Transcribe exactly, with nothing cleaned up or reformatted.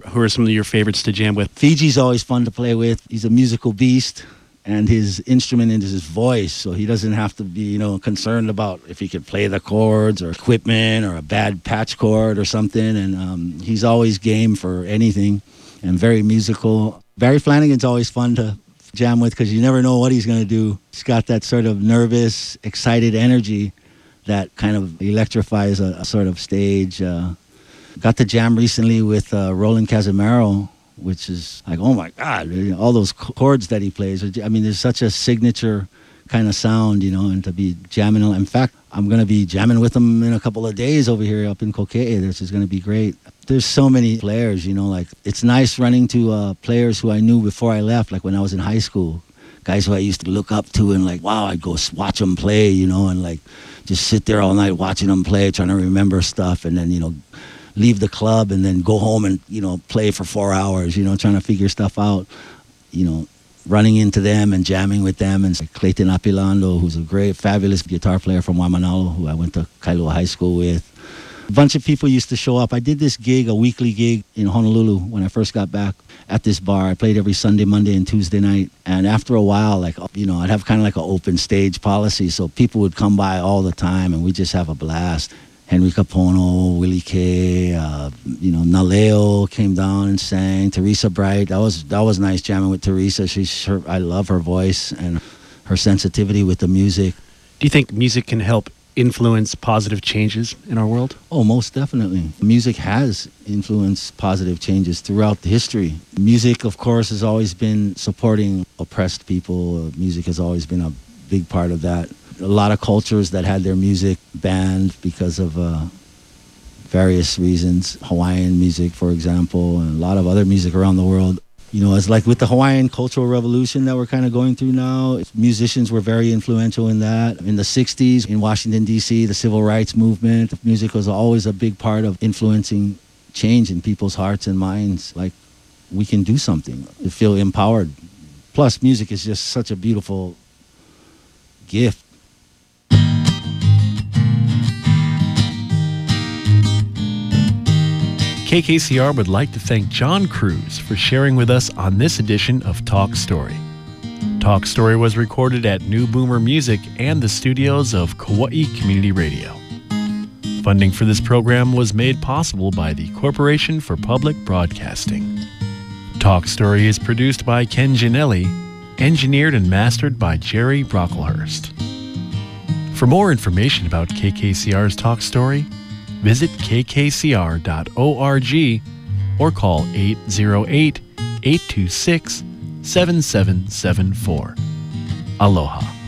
Who are some of your favorites to jam with? Fiji's always fun to play with. He's a musical beast, and his instrument is his voice, so he doesn't have to be, you know, concerned about if he could play the chords or equipment or a bad patch chord or something, and um, he's always game for anything and very musical. Barry Flanagan's always fun to jam with because you never know what he's going to do. He's got that sort of nervous, excited energy that kind of electrifies a, a sort of stage. Uh, got to jam recently with uh, Roland Casimiro, which is like, oh my God, all those chords that he plays. I mean, there's such a signature kind of sound, you know, and to be jamming. In fact, I'm going to be jamming with him in a couple of days over here up in Coquet. This is going to be great. There's so many players, you know, like it's nice running to uh, players who I knew before I left, like when I was in high school. Guys who I used to look up to and like, wow, I'd go watch them play, you know, and like just sit there all night watching them play, trying to remember stuff, and then, you know, leave the club and then go home and, you know, play for four hours, you know, trying to figure stuff out, you know, running into them and jamming with them. And Clayton Apilando, who's a great, fabulous guitar player from Waimanalo, who I went to Kailua High School with. A bunch of people used to show up. I did this gig, a weekly gig in Honolulu when I first got back at this bar. I played every Sunday, Monday, and Tuesday night. And after a while, like, you know, I'd have kind of like an open stage policy. So people would come by all the time and we just have a blast. Henry Capono, Willie K, uh, you know, Naleo came down and sang. Teresa Bright, that was that was nice jamming with Teresa. She's her, I love her voice and her sensitivity with the music. Do you think music can help influence positive changes in our world? Oh, most definitely. Music has influenced positive changes throughout history. Music, of course, has always been supporting oppressed people. Uh, music has always been a big part of that. A lot of cultures that had their music banned because of uh, various reasons. Hawaiian music, for example, and a lot of other music around the world. You know, it's like with the Hawaiian Cultural Revolution that we're kind of going through now, musicians were very influential in that. In the sixties, in Washington, D C, the civil rights movement, music was always a big part of influencing change in people's hearts and minds. Like, we can do something to feel empowered. Plus, music is just such a beautiful gift. K K C R would like to thank John Cruz for sharing with us on this edition of Talk Story. Talk Story was recorded at New Boomer Music and the studios of Kauai Community Radio. Funding for this program was made possible by the Corporation for Public Broadcasting. Talk Story is produced by Ken Gianelli, engineered and mastered by Jerry Brocklehurst. For more information about K K C R's Talk Story, visit k k c r dot org or call eight zero eight, eight two six, seven seven seven four. Aloha.